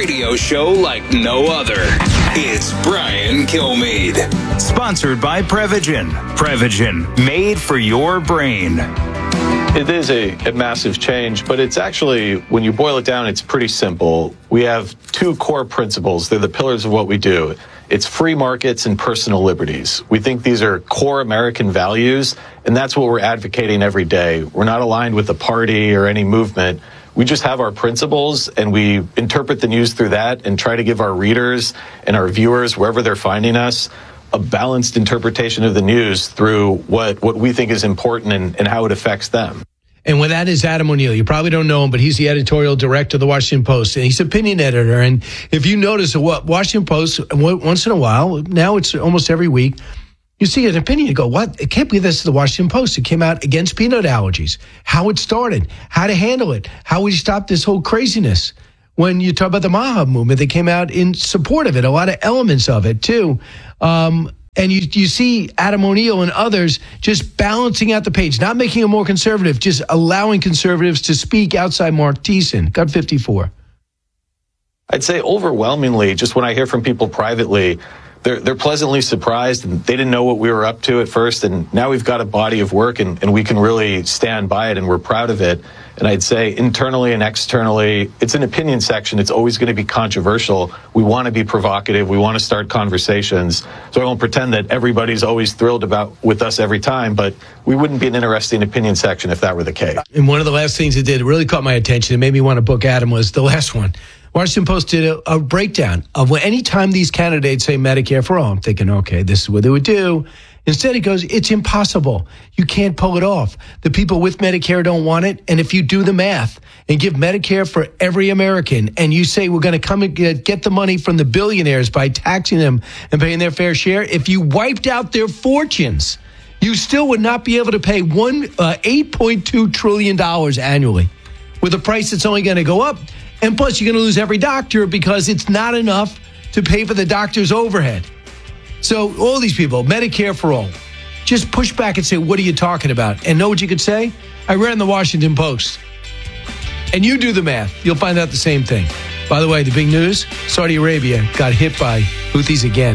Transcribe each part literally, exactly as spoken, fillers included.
radio show like no other. It's Brian Kilmeade. Sponsored by Prevagen. Prevagen, made for your brain. It is a, a massive change, but it's actually, when you boil it down, it's pretty simple. We have two core principles. They're the pillars of what we do. It's free markets and personal liberties. We think these are core American values, and that's what we're advocating every day. We're not aligned with a party or any movement. We just have our principles, and we interpret the news through that and try to give our readers and our viewers, wherever they're finding us, a balanced interpretation of the news through what, what we think is important and, and how it affects them. And with that is Adam O'Neill. You probably don't know him, but he's the editorial director of the Washington Post, and he's opinion editor. And if you notice, what Washington Post, once in a while, now it's almost every week, you see an opinion, you go, what? It can't be this is the Washington Post. It came out against peanut allergies, how it started, how to handle it, how we stop this whole craziness. When you talk about the MAHA movement, they came out in support of it, a lot of elements of it, too. Um, and you you see Adam O'Neill and others just balancing out the page, not making it more conservative, just allowing conservatives to speak outside Mark Thiessen. Got fifty-four. I'd say overwhelmingly, just when I hear from people privately, they're they're pleasantly surprised, and they didn't know what we were up to at first, and now we've got a body of work, and, and we can really stand by it, and we're proud of it. And I'd say internally and externally, it's an opinion section. It's always going to be controversial. We want to be provocative. We want to start conversations. So I won't pretend that everybody's always thrilled about with us every time, but we wouldn't be an interesting opinion section if that were the case. And one of the last things it did, it really caught my attention, it made me want to book Adam, was the last one. Washington Post did a, a breakdown of any time these candidates say Medicare for all. I'm thinking, okay, this is what they would do. Instead, it goes, it's impossible. You can't pull it off. The people with Medicare don't want it. And if you do the math and give Medicare for every American, and you say we're going to come and get, get the money from the billionaires by taxing them and paying their fair share, if you wiped out their fortunes, you still would not be able to pay one uh, eight point two trillion dollars annually with a price that's only going to go up. And plus, you're going to lose every doctor because it's not enough to pay for the doctor's overhead. So all these people, Medicare for all, just push back and say, what are you talking about? And know what you could say? I read in the Washington Post. And you do the math. You'll find out the same thing. By the way, the big news, Saudi Arabia got hit by Houthis again.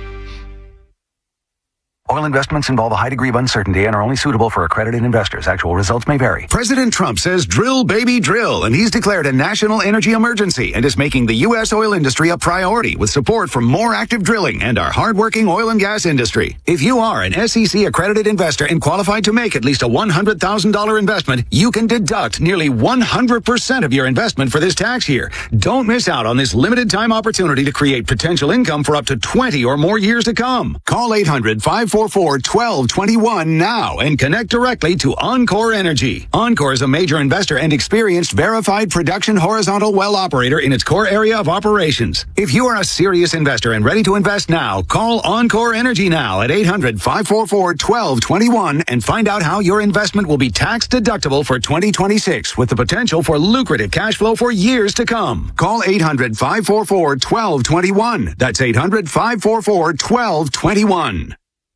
Oil investments involve a high degree of uncertainty and are only suitable for accredited investors. Actual results may vary. President Trump says drill, baby, drill, and he's declared a national energy emergency and is making the U S oil industry a priority with support for more active drilling and our hardworking oil and gas industry. If you are an S E C accredited investor and qualified to make at least a one hundred thousand dollars investment, you can deduct nearly one hundred percent of your investment for this tax year. Don't miss out on this limited time opportunity to create potential income for up to twenty or more years to come. Call eight hundred, five four four, one two two one now and connect directly to Encore Energy. Encore is a major investor and experienced verified production horizontal well operator in its core area of operations. If you are a serious investor and ready to invest now, call Encore Energy now at eight hundred, five four four, one two two one and find out how your investment will be tax deductible for twenty twenty-six with the potential for lucrative cash flow for years to come. Call eight hundred, five four four, one two two one. That's eight hundred, five four four, one two two one.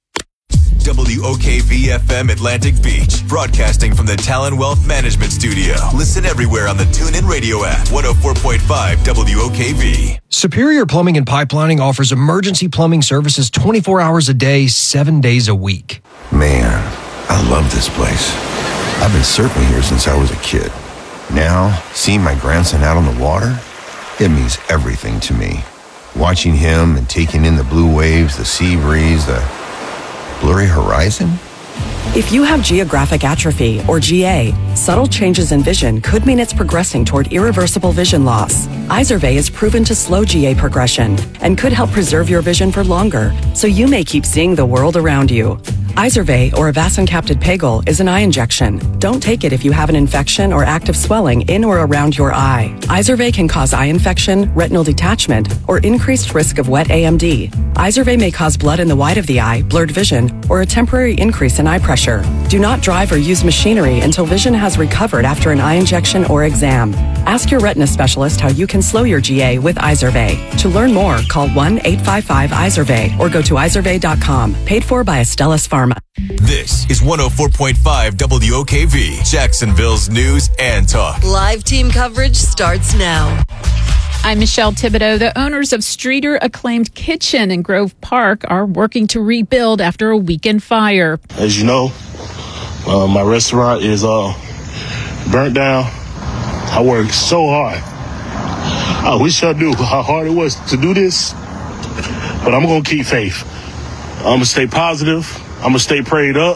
W O K V F M Atlantic Beach, broadcasting from the Talon Wealth Management Studio. Listen everywhere on the TuneIn Radio app. one oh four point five W O K V. Superior Plumbing and Pipelining offers emergency plumbing services twenty-four hours a day, seven days a week. Man, I love this place. I've been surfing here since I was a kid. Now, seeing my grandson out on the water, it means everything to me. Watching him and taking in the blue waves, the sea breeze, the blurry horizon? If you have geographic atrophy, or G A, subtle changes in vision could mean it's progressing toward irreversible vision loss. Izervay is proven to slow G A progression and could help preserve your vision for longer, so you may keep seeing the world around you. Izervay, or avacincaptad pegol, is an eye injection. Don't take it if you have an infection or active swelling in or around your eye. Izervay can cause eye infection, retinal detachment, or increased risk of wet A M D. Izervay may cause blood in the white of the eye, blurred vision, or a temporary increase in eye pressure. Do not drive or use machinery until vision has recovered after an eye injection or exam. Ask your retina specialist how you can slow your G A with Izervay. To learn more, call one eight five five Izervay or go to izervay dot com. Paid for by Astellas Pharma. This is one oh four point five W O K V, Jacksonville's news and talk. Live team coverage starts now. I'm Michelle Thibodeau. The owners of Streeter Acclaimed Kitchen in Grove Park are working to rebuild after a weekend fire. As you know, uh, my restaurant is uh, burnt down. I worked so hard. I wish I knew how hard it was to do this, but I'm going to keep faith. I'm going to stay positive. I'm going to stay prayed up,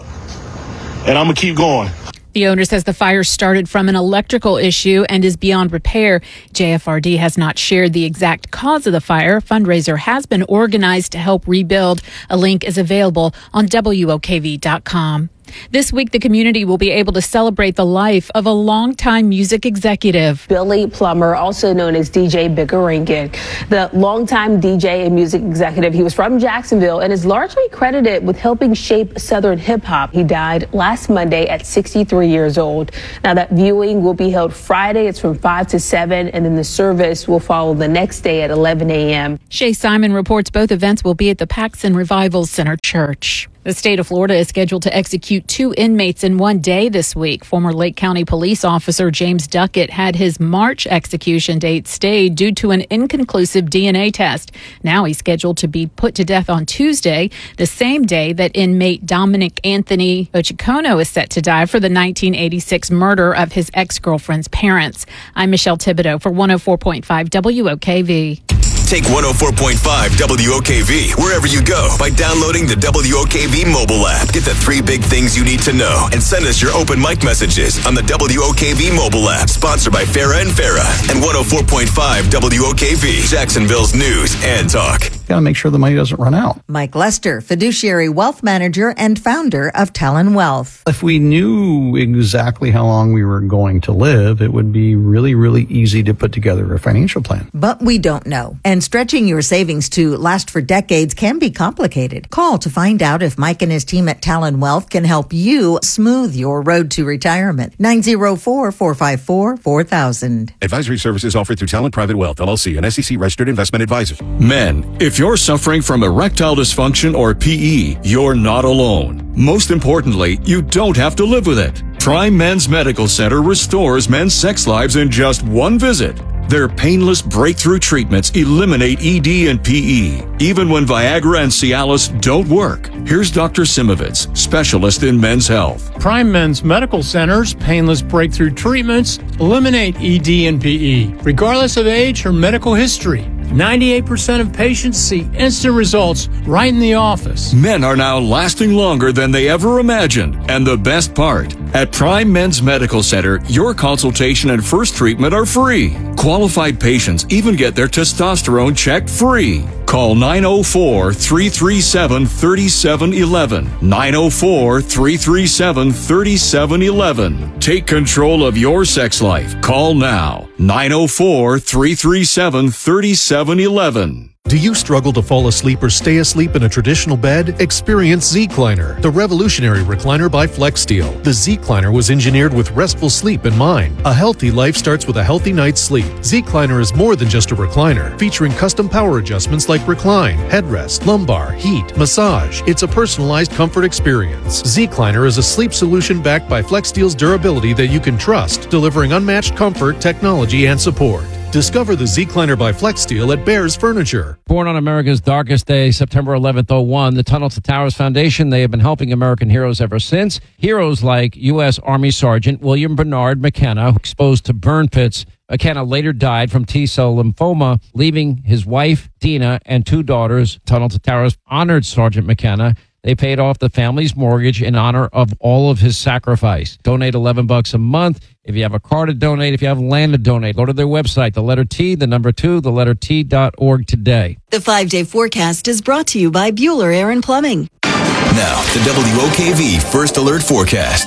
and I'm going to keep going. The owner says the fire started from an electrical issue and is beyond repair. J F R D has not shared the exact cause of the fire. A fundraiser has been organized to help rebuild. A link is available on W O K V dot com. This week, the community will be able to celebrate the life of a longtime music executive. Billy Plummer, also known as D J Biggeringin, the longtime D J and music executive. He was from Jacksonville and is largely credited with helping shape Southern hip hop. He died last Monday at sixty-three years old. Now, that viewing will be held Friday. It's from five to seven, and then the service will follow the next day at eleven a.m. Shay Simon reports both events will be at the Paxson Revival Center Church. The state of Florida is scheduled to execute two inmates in one day this week. Former Lake County police officer James Duckett had his March execution date stayed due to an inconclusive D N A test. Now he's scheduled to be put to death on Tuesday, the same day that inmate Dominic Anthony Ochikono is set to die for the nineteen eighty-six murder of his ex-girlfriend's parents. I'm Michelle Thibodeau for one oh four point five W O K V. Take one oh four point five W O K V wherever you go by downloading the W O K V mobile app. Get the three big things you need to know and send us your open mic messages on the W O K V mobile app. Sponsored by Farah and Farah and one oh four point five W O K V, Jacksonville's news and talk. Got to make sure the money doesn't run out. Mike Lester, fiduciary wealth manager and founder of Talon Wealth. If we knew exactly how long we were going to live, it would be really, really easy to put together a financial plan. But we don't know. And stretching your savings to last for decades can be complicated. Call to find out if Mike and his team at Talon Wealth can help you smooth your road to retirement. nine oh four, four five four, four thousand. Advisory services offered through Talon Private Wealth, L L C, an S E C registered investment advisor. Men, if you're suffering from erectile dysfunction or P E, you're not alone. Most importantly, you don't have to live with it. Prime Men's Medical Center restores men's sex lives in just one visit. Their painless breakthrough treatments eliminate E D and P E, even when Viagra and Cialis don't work. Here's Doctor Simovitz, specialist in men's health. Prime Men's Medical Center's painless breakthrough treatments eliminate E D and P E, regardless of age or medical history. ninety-eight percent of patients see instant results right in the office. Men are now lasting longer than they ever imagined. And the best part, at Prime Men's Medical Center, your consultation and first treatment are free. Qualified patients even get their testosterone checked free. Call nine oh four, three three seven, three seven one one. nine oh four, three three seven, three seven one one. Take control of your sex life. Call now. nine oh four, three three seven, three seven one one. Do you struggle to fall asleep or stay asleep in a traditional bed? Experience Z-Cliner, the revolutionary recliner by FlexSteel. The Z-Cliner was engineered with restful sleep in mind. A healthy life starts with a healthy night's sleep. Z-Cliner is more than just a recliner, featuring custom power adjustments like recline, headrest, lumbar, heat, massage. It's a personalized comfort experience. Z-Cliner is a sleep solution backed by FlexSteel's durability that you can trust, delivering unmatched comfort, technology, and support. Discover the Z-Cliner by FlexSteel at Bears Furniture. Born on America's darkest day, September eleventh, oh one, the Tunnel to Towers Foundation, they have been helping American heroes ever since. Heroes like U S. Army Sergeant William Bernard McKenna, exposed to burn pits. McKenna later died from T-cell lymphoma, leaving his wife, Dina, and two daughters. Tunnel to Towers honored Sergeant McKenna. They paid off the family's mortgage in honor of all of his sacrifice. Donate eleven bucks a month. If you have a car to donate, if you have land to donate, go to their website, the letter T, the number two, the letter T dot org today. The five-day forecast is brought to you by Bueller Air and Plumbing. Now, the W O K V First Alert Forecast.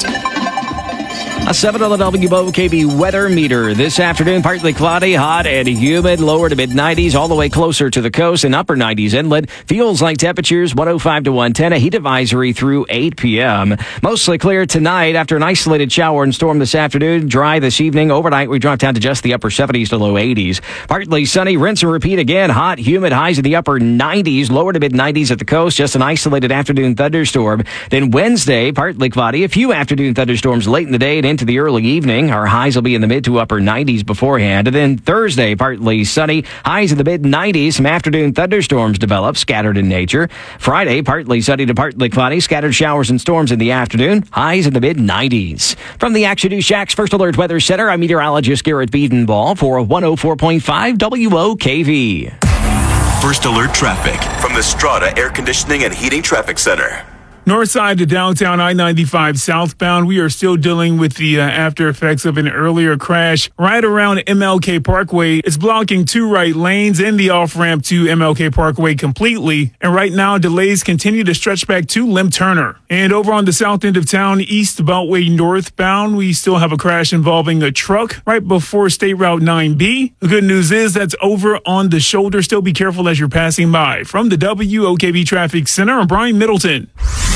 A seven on the W O K V weather meter. This afternoon, partly cloudy, hot and humid, lower to mid nineties, all the way closer to the coast and upper nineties inland. Feels like temperatures one oh five to one ten, a heat advisory through eight p.m. Mostly clear tonight after an isolated shower and storm this afternoon. Dry this evening. Overnight, we drop down to just the upper seventies to low eighties. Partly sunny, rinse and repeat again. Hot, humid, highs in the upper nineties, lower to mid nineties at the coast. Just an isolated afternoon thunderstorm. Then Wednesday, partly cloudy, a few afternoon thunderstorms late in the day and into into the early evening. Our highs will be in the mid to upper nineties beforehand. And then Thursday, partly sunny, highs in the mid nineties. Some afternoon thunderstorms develop, scattered in nature. Friday, partly sunny to partly cloudy, scattered showers and storms in the afternoon, highs in the mid nineties. From the Action News Shack's First Alert Weather Center, I'm meteorologist Garrett Biedenball for one oh four point five W O K V. First Alert Traffic from the Strata Air Conditioning and Heating Traffic Center. North side to downtown I ninety-five southbound, we are still dealing with the uh, after effects of an earlier crash right around M L K Parkway. It's blocking two right lanes and the off-ramp to M L K Parkway completely. And right now, delays continue to stretch back to Lim Turner. And over on the south end of town, east Beltway northbound, we still have a crash involving a truck right before State Route nine B. The good news is that's over on the shoulder. Still be careful as you're passing by. From the W O K V Traffic Center, I'm Brian Middleton.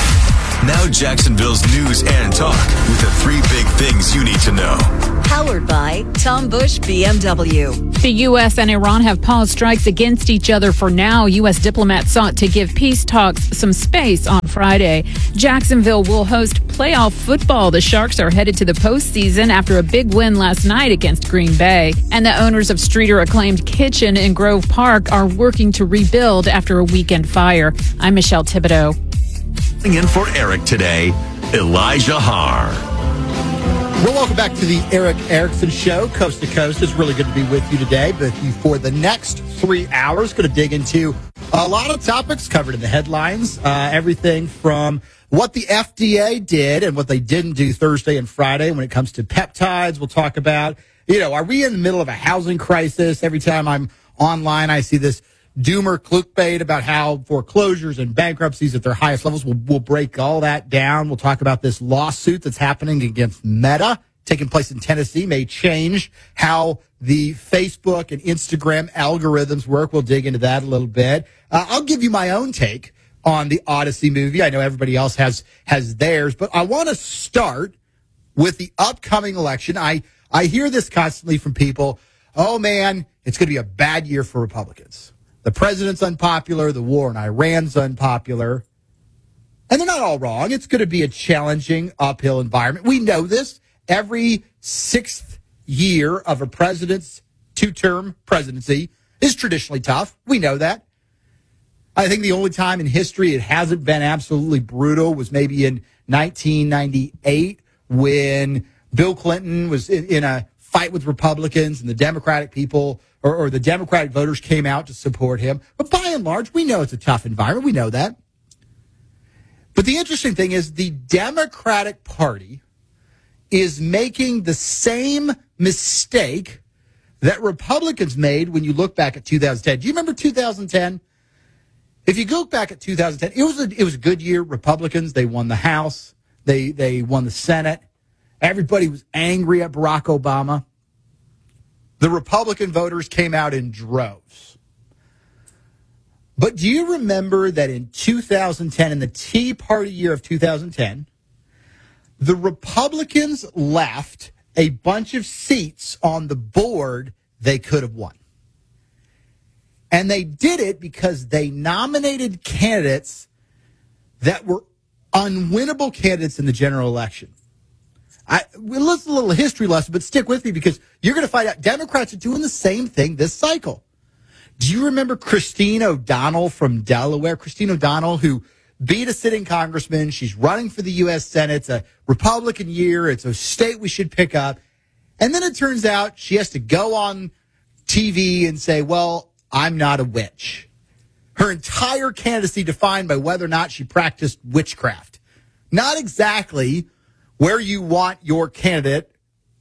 Now Jacksonville's news and talk with the three big things you need to know. Powered by Tom Bush B M W. The U S and Iran have paused strikes against each other for now. U S diplomats sought to give peace talks some space on Friday. Jacksonville will host playoff football. The Sharks are headed to the postseason after a big win last night against Green Bay. And the owners of Streeter-acclaimed Kitchen in Grove Park are working to rebuild after a weekend fire. I'm Michelle Thibodeau. In for Eric today, Elijah Har. Well, welcome back to the Eric Erickson Show, coast to coast. It's really good to be with you today, but for the next three hours, going to dig into a lot of topics covered in the headlines. Uh, everything from what the F D A did and what they didn't do Thursday and Friday when it comes to peptides. We'll talk about, you know, are we in the middle of a housing crisis? Every time I'm online, I see this doomer clickbait about how foreclosures and bankruptcies at their highest levels. We'll, we'll break all that down. We'll talk about this lawsuit that's happening against Meta, taking place in Tennessee, may change how the Facebook and Instagram algorithms work. We'll dig into that a little bit. Uh, I'll give you my own take on the Odyssey movie. I know everybody else has has theirs, but I want to start with the upcoming election. I, I hear this constantly from people. Oh, man, it's going to be a bad year for Republicans. The president's unpopular. The war in Iran's unpopular. And they're not all wrong. It's going to be a challenging uphill environment. We know this. Every sixth year of a president's two-term presidency is traditionally tough. We know that. I think the only time in history it hasn't been absolutely brutal was maybe in nineteen ninety-eight when Bill Clinton was in, in a fight with Republicans and the Democratic people or, or the Democratic voters came out to support him. But by and large, we know it's a tough environment. We know that. But the interesting thing is the Democratic Party is making the same mistake that Republicans made when you look back at two thousand ten. Do you remember two thousand ten? If you go back at two thousand ten, it was a, it was a good year. Republicans, they won the House. They, they won the Senate. Everybody was angry at Barack Obama. The Republican voters came out in droves. But do you remember that in two thousand ten, in the Tea Party year of two thousand ten, the Republicans left a bunch of seats on the board they could have won. And they did it because they nominated candidates that were unwinnable candidates in the general election. I, we'll listen to a little history lesson, but stick with me because you're going to find out Democrats are doing the same thing this cycle. Do you remember Christine O'Donnell from Delaware? Christine O'Donnell, who beat a sitting congressman. She's running for the U S Senate. It's a Republican year. It's a state we should pick up. And then it turns out she has to go on T V and say, well, I'm not a witch. Her entire candidacy defined by whether or not she practiced witchcraft. Not exactly where you want your candidate.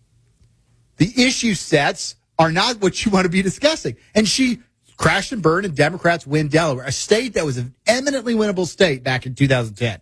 The issue sets are not what you want to be discussing. And she crashed and burned, and Democrats win Delaware, a state that was an eminently winnable state back in two thousand ten.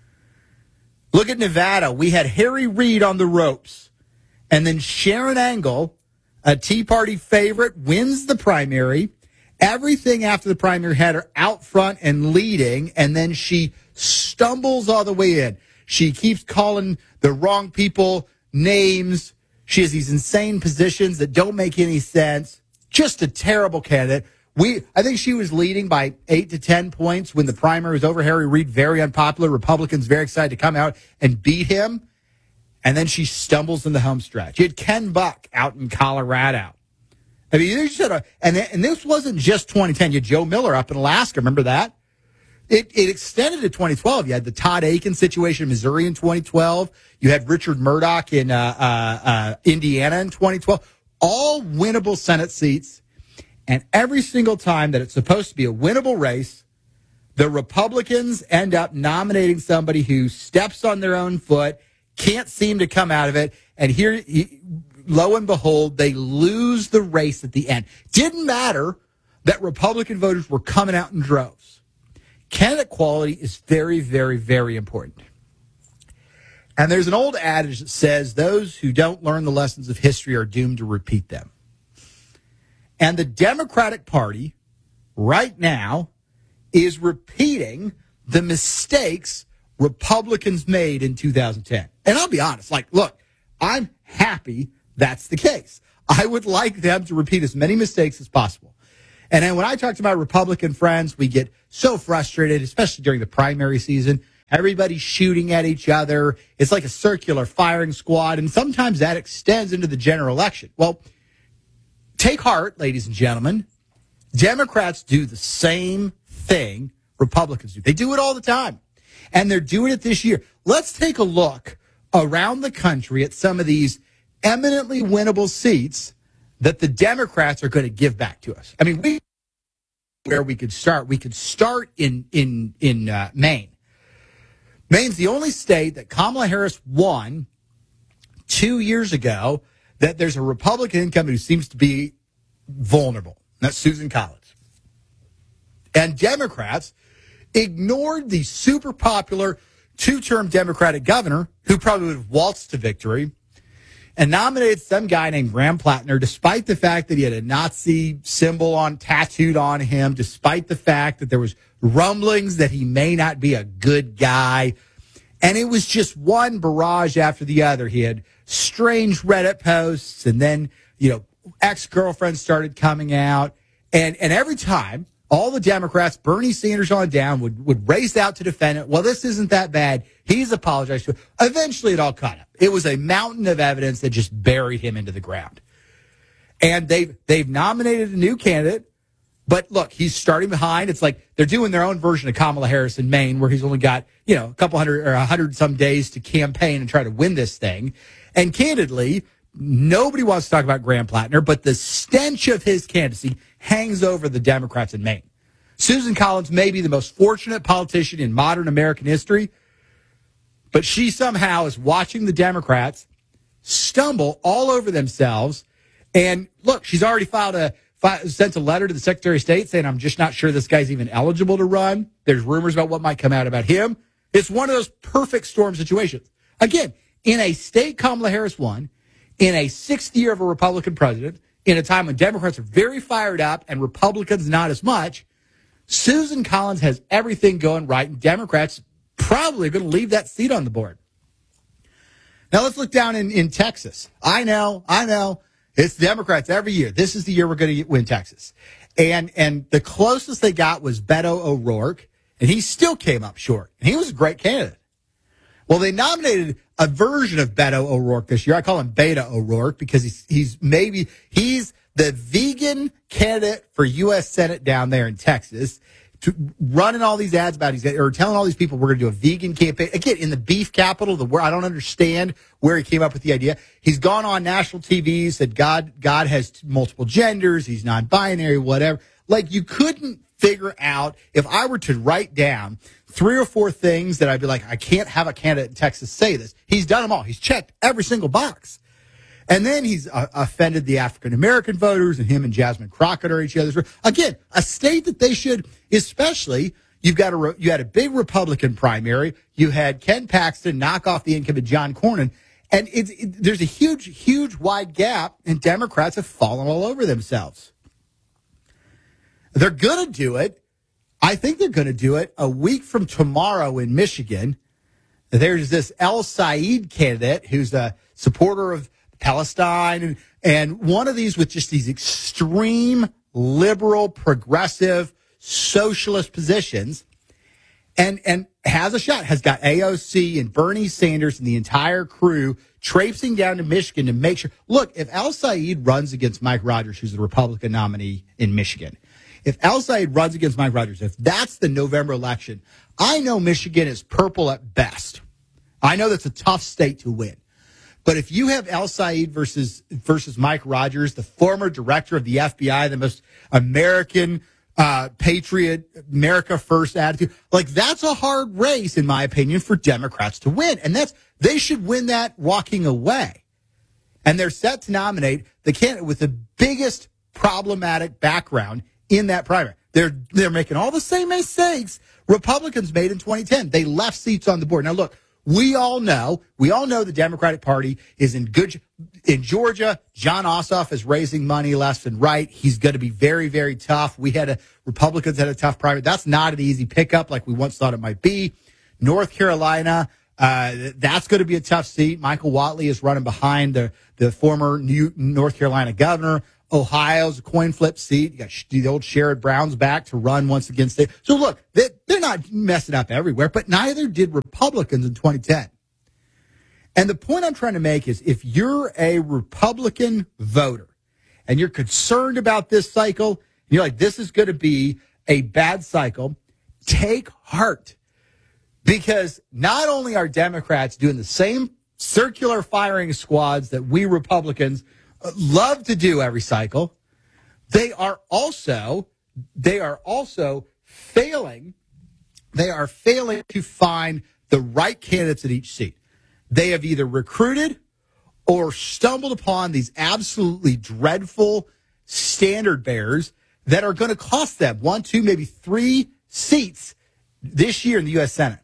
Look at Nevada. We had Harry Reid on the ropes. And then Sharon Angle, a Tea Party favorite, wins the primary. Everything after the primary had her out front and leading, and then she stumbles all the way in. She keeps calling the wrong people names. She has these insane positions that don't make any sense. Just a terrible candidate. We, I think she was leading by eight to ten points when the primary was over. Harry Reid, very unpopular. Republicans very excited to come out and beat him. and then she stumbles in the home stretch. You had Ken Buck out in Colorado. I mean, you should have, and and this wasn't just twenty ten. You had Joe Miller up in Alaska. Remember that? It it extended to twenty twelve. You had the Todd Aiken situation in Missouri in twenty twelve. You had Richard Murdoch in uh, uh, uh, Indiana in twenty twelve. All winnable Senate seats. And every single time that it's supposed to be a winnable race, the Republicans end up nominating somebody who steps on their own foot, can't seem to come out of it. And here, lo and behold, they lose the race at the end. Didn't matter that Republican voters were coming out in droves. Candidate quality is very, very, very important. And there's an old adage that says those who don't learn the lessons of history are doomed to repeat them. And the Democratic Party right now is repeating the mistakes Republicans made in two thousand ten. And I'll be honest, like, look, I'm happy that's the case. I would like them to repeat as many mistakes as possible. And then when I talk to my Republican friends, we get so frustrated, especially during the primary season. Everybody's shooting at each other. It's like a circular firing squad. And sometimes that extends into the general election. Well, take heart, ladies and gentlemen. Democrats do the same thing Republicans do. They do it all the time. And they're doing it this year. Let's take a look around the country at some of these eminently winnable seats that the Democrats are going to give back to us. I mean, we where we could start. We could start in in in uh, Maine. Maine's the only state that Kamala Harris won two years ago that there's a Republican incumbent who seems to be vulnerable. That's Susan Collins. And Democrats ignored the super popular two-term Democratic governor who probably would have waltzed to victory and nominated some guy named Graham Plattner, despite the fact that he had a Nazi symbol on tattooed on him, despite the fact that there was rumblings that he may not be a good guy. And it was just one barrage after the other. He had strange Reddit posts, and then, you know, ex-girlfriends started coming out. And and every time, all the Democrats, Bernie Sanders on down, would, would race out to defend it. Well, this isn't that bad. He's apologized to it. Eventually, it all caught up. It was a mountain of evidence that just buried him into the ground. And they've, they've nominated a new candidate. But look, he's starting behind. It's like they're doing their own version of Kamala Harris in Maine, where he's only got, you know, a couple hundred or a hundred some days to campaign and try to win this thing. And candidly, nobody wants to talk about Graham Plattner, but the stench of his candidacy hangs over the Democrats in Maine. Susan Collins may be the most fortunate politician in modern American history, but she somehow is watching the Democrats stumble all over themselves. And look, she's already filed a sent a letter to the Secretary of State saying, I'm just not sure this guy's even eligible to run. There's rumors about what might come out about him. It's one of those perfect storm situations. Again, in a state Kamala Harris won, in a sixth year of a Republican president, in a time when Democrats are very fired up and Republicans not as much, Susan Collins has everything going right, and Democrats probably are going to leave that seat on the board. Now let's look down in, in Texas. I know, I know. It's Democrats every year. This is the year we're going to win Texas. And and the closest they got was Beto O'Rourke, and he still came up short. And he was a great candidate. Well, they nominated a version of Beto O'Rourke this year. I call him Beta O'Rourke because he's he's maybe he's the vegan candidate for U S Senate down there in Texas, to, running all these ads about he's or telling all these people we're going to do a vegan campaign again in the beef capital. The where I don't understand where he came up with the idea. He's gone on national T V, said God God has multiple genders, he's non-binary, whatever. Like, you couldn't figure out, if I were to write down three or four things that I'd be like, I can't have a candidate in Texas say this. He's done them all. He's checked every single box. And then he's uh, offended the African-American voters, and him and Jasmine Crockett are each other's. Again, a state that they should, especially, you've got a, you had a big Republican primary. You had Ken Paxton knock off the incumbent John Cornyn. And it's, it, there's a huge, huge wide gap, and Democrats have fallen all over themselves. They're going to do it. I think they're going to do it a week from tomorrow in Michigan. There's this El Said candidate who's a supporter of Palestine, and, and one of these with just these extreme liberal, progressive, socialist positions. And and has a shot, has got A O C and Bernie Sanders and the entire crew traipsing down to Michigan to make sure. Look, if Al Said runs against Mike Rogers, who's the Republican nominee in Michigan, if Al Said runs against Mike Rogers, if that's the November election, I know Michigan is purple at best. I know that's a tough state to win. But if you have Al Said versus versus Mike Rogers, the former director of the F B I, the most American uh, patriot, America first attitude, like that's a hard race, in my opinion, for Democrats to win. And that's they should win that walking away. And they're set to nominate the candidate with the biggest problematic background in that primary. They're they're making all the same mistakes Republicans made in twenty ten. They left seats on the board. Now, look, we all know, we all know the Democratic Party is in good, in Georgia. John Ossoff is raising money left and right. He's going to be very, very tough. We had a, Republicans had a tough primary. That's not an easy pickup like we once thought it might be. North Carolina, uh, that's going to be a tough seat. Michael Whatley is running behind the, the former New North Carolina governor. Ohio's a coin flip seat. You got the old Sherrod Brown's back to run once again. State. So look, they, they're not messing up everywhere, but neither did Republicans in twenty ten. And the point I'm trying to make is if you're a Republican voter and you're concerned about this cycle, you're like, this is going to be a bad cycle, take heart. Because not only are Democrats doing the same circular firing squads that we Republicans love to do every cycle, they are also they are also failing they are failing to find the right candidates at each seat. They have either recruited or stumbled upon these absolutely dreadful standard bearers that are going to cost them one, two, maybe three seats this year in the U S Senate.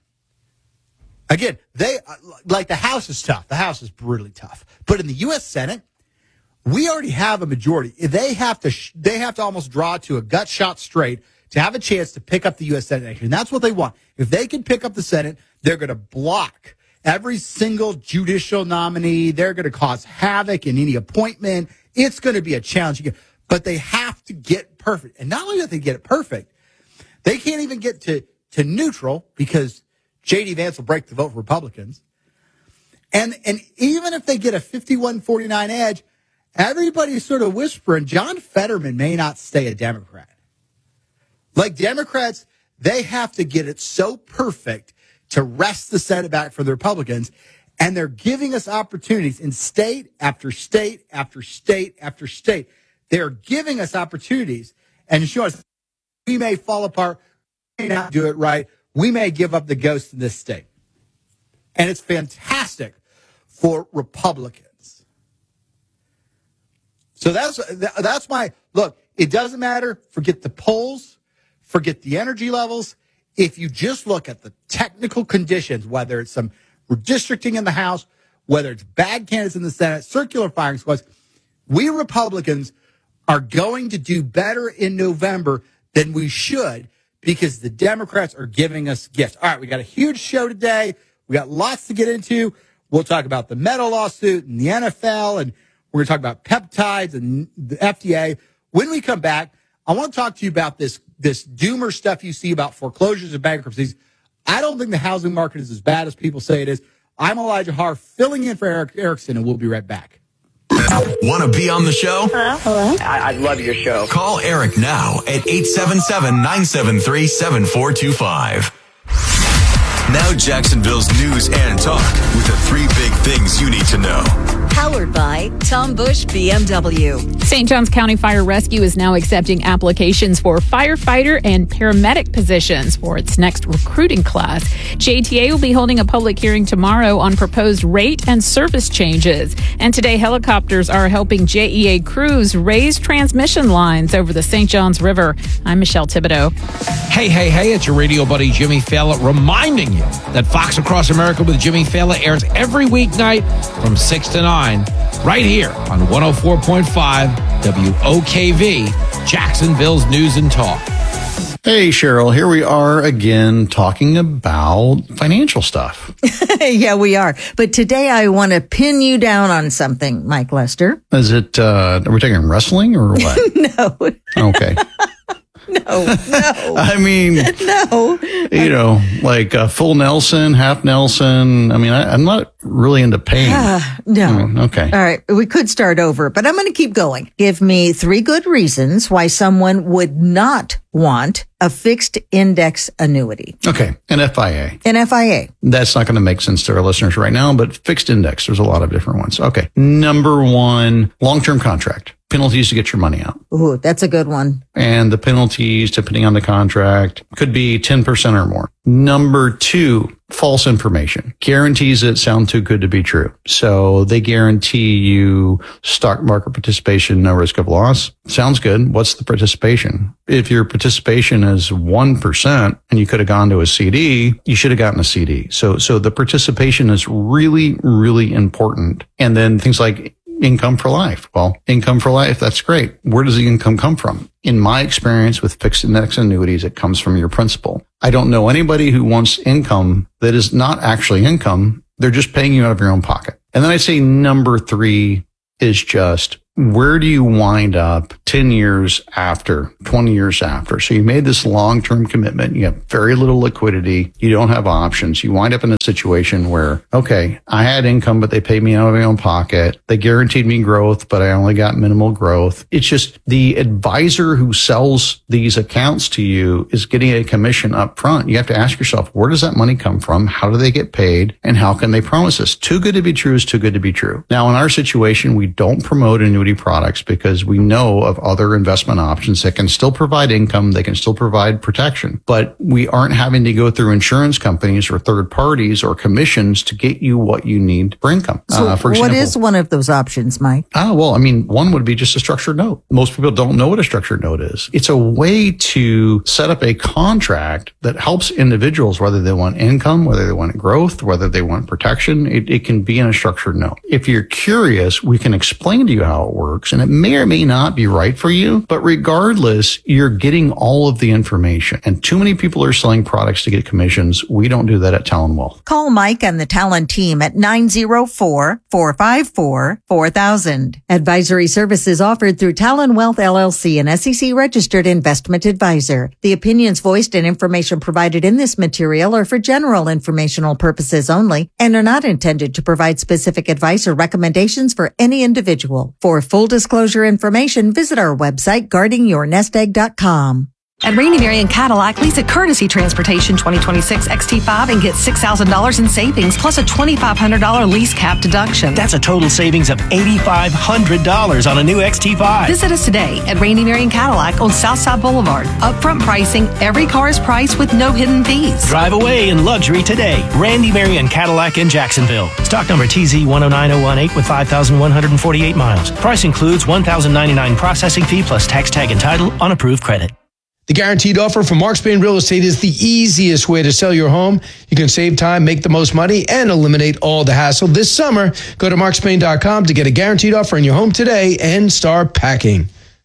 Again, they like the House is tough. The House is brutally tough. But in the U S Senate, we already have a majority. They have to sh- they have to almost draw to a gut shot straight to have a chance to pick up the U S Senate next year. And that's what they want. If they can pick up the Senate, they're going to block every single judicial nominee. They're going to cause havoc in any appointment. It's going to be a challenge. But they have to get perfect. And not only do they get it perfect, they can't even get to, to neutral because J D Vance will break the vote for Republicans. And, and even if they get a fifty-one forty-nine edge, everybody's sort of whispering John Fetterman may not stay a Democrat. Like Democrats, they have to get it so perfect to wrest the Senate back for the Republicans. And they're giving us opportunities in state after state after state after state. They're giving us opportunities and showing us we may fall apart, we may not do it right. We may give up the ghost in this state. And it's fantastic for Republicans. So that's that's my look. It doesn't matter. Forget the polls. Forget the energy levels. If you just look at the technical conditions, whether it's some redistricting in the House, whether it's bad candidates in the Senate, circular firing squads, we Republicans are going to do better in November than we should because the Democrats are giving us gifts. All right, we got a huge show today. We got lots to get into. We'll talk about the Meta lawsuit and the N F L, and we're going to talk about peptides and the F D A. When we come back, I want to talk to you about this, this doomer stuff you see about foreclosures and bankruptcies. I don't think the housing market is as bad as people say it is. I'm Elijah Harr, filling in for Eric Erickson, and we'll be right back. Want to be on the show? Hello? Hello? I, I love your show. Call Eric now at eight seven seven, nine seven three, seven four two five. Now Jacksonville's news and talk with the three big things you need to know. Powered by Tom Bush B M W. Saint Johns County Fire Rescue is now accepting applications for firefighter and paramedic positions for its next recruiting class. J T A will be holding a public hearing tomorrow on proposed rate and service changes. And today, helicopters are helping J E A crews raise transmission lines over the Saint Johns River. I'm Michelle Thibodeau. Hey, hey, hey, it's your radio buddy Jimmy Fallon reminding you that Fox Across America with Jimmy Fallon airs every weeknight from six to nine right here on one oh four point five W O K V, Jacksonville's News and Talk. Hey, Cheryl, here we are again talking about financial stuff. Yeah, we are. But today I want to pin you down on something, Mike Lester. Is it, uh, are we taking wrestling or what? No. Okay. No, no. I mean, no. You know, like uh, full Nelson, half Nelson. I mean, I, I'm not really into pain. Uh, no. Mm, okay. All right. We could start over, but I'm going to keep going. Give me three good reasons why someone would not want a fixed index annuity. Okay. An F I A. An F I A. That's not going to make sense to our listeners right now, but fixed index, there's a lot of different ones. Okay. Number one, long-term contract. Penalties to get your money out. Ooh, that's a good one. And the penalties, depending on the contract, could be ten percent or more. Number two, false information. Guarantees that sound too good to be true. So they guarantee you stock market participation, no risk of loss. Sounds good. What's the participation? If your participation is one percent and you could have gone to a C D, you should have gotten a C D. So, so the participation is really, really important. And then things like income for life. Well, income for life, that's great. Where does the income come from? In my experience with fixed index annuities, it comes from your principal. I don't know anybody who wants income that is not actually income. They're just paying you out of your own pocket. And then I say number three is just, where do you wind up ten years after, twenty years after? So you made this long-term commitment. You have very little liquidity. You don't have options. You wind up in a situation where, okay, I had income, but they paid me out of my own pocket. They guaranteed me growth, but I only got minimal growth. It's just the advisor who sells these accounts to you is getting a commission up front. You have to ask yourself, where does that money come from? How do they get paid? And how can they promise this? Too good to be true is too good to be true. Now, in our situation, we don't promote annuity products because we know of other investment options that can still provide income, they can still provide protection, but we aren't having to go through insurance companies or third parties or commissions to get you what you need for income. So uh, for example, what is one of those options, Mike? Ah, well, I mean, one would be just a structured note. Most people don't know what a structured note is. It's a way to set up a contract that helps individuals, whether they want income, whether they want growth, whether they want protection. It, it can be in a structured note. If you're curious, we can explain to you how it works, and it may or may not be right for you, but regardless, you're getting all of the information. And too many people are selling products to get commissions. We don't do that at Talon Wealth. Call Mike and the Talon team at nine oh four, four five four, four thousand. Advisory services offered through Talon Wealth L L C, an S E C registered investment advisor. The opinions voiced and information provided in this material are for general informational purposes only and are not intended to provide specific advice or recommendations for any individual. For full disclosure information, visit our website, guarding your nest egg dot com. At Rainy Marion Cadillac, lease a Courtesy Transportation twenty twenty-six X T five and get six thousand dollars in savings plus a twenty-five hundred dollars lease cap deduction. That's a total savings of eight thousand five hundred dollars on a new X T five. Visit us today at Rainy Marion Cadillac on Southside Boulevard. Upfront pricing, every car is priced with no hidden fees. Drive away in luxury today. Randy Marion Cadillac in Jacksonville. Stock number T Z one oh nine oh one eight with five thousand one hundred forty-eight miles. Price includes one thousand ninety-nine dollars processing fee plus tax tag and title on approved credit. The guaranteed offer from Mark Spain Real Estate is the easiest way to sell your home. You can save time, make the most money, and eliminate all the hassle. This summer, go to mark spain dot com to get a guaranteed offer in your home today and start packing.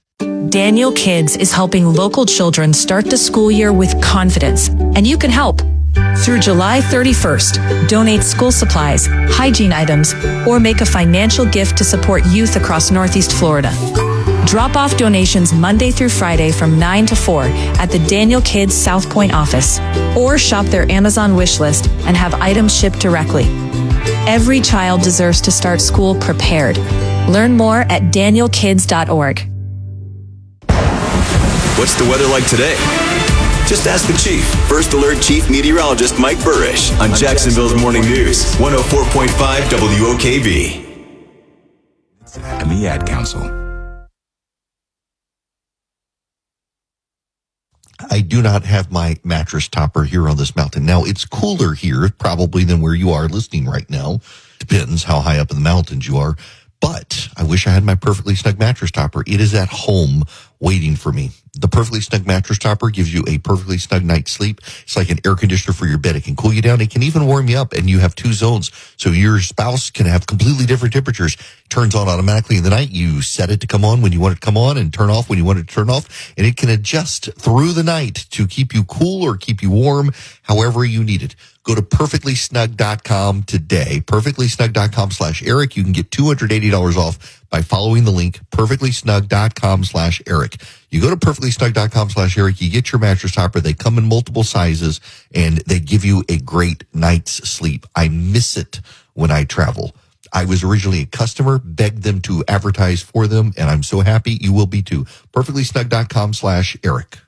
Daniel Kids is helping local children start the school year with confidence, and you can help. Through July thirty-first, donate school supplies, hygiene items, or make a financial gift to support youth across Northeast Florida. Drop off donations Monday through Friday from nine to four at the Daniel Kids South Point office, or shop their Amazon wish list and have items shipped directly. Every child deserves to start school prepared. Learn more at daniel kids dot org. What's the weather like today? Just ask the Chief. First Alert Chief Meteorologist Mike Burrish on Jacksonville's Morning News, one oh four point five W O K V. And the Ad Council. I do not have my mattress topper here on this mountain. Now, it's cooler here probably than where you are listening right now. Depends how high up in the mountains you are. But I wish I had my Perfectly Snug mattress topper. It is at home waiting for me. The Perfectly Snug mattress topper gives you a perfectly snug night's sleep. It's like an air conditioner for your bed. It can cool you down. It can even warm you up. And you have two zones. So your spouse can have completely different temperatures. It turns on automatically in the night. You set it to come on when you want it to come on and turn off when you want it to turn off. And it can adjust through the night to keep you cool or keep you warm, however you need it. Go to perfectly snug dot com today, perfectly snug dot com slash Eric. You can get two hundred eighty dollars off by following the link, perfectly snug dot com slash Eric. You go to perfectly snug dot com slash Eric, you get your mattress topper. They come in multiple sizes, and they give you a great night's sleep. I miss it when I travel. I was originally a customer, begged them to advertise for them, and I'm so happy you will be too. perfectly snug dot com slash Eric.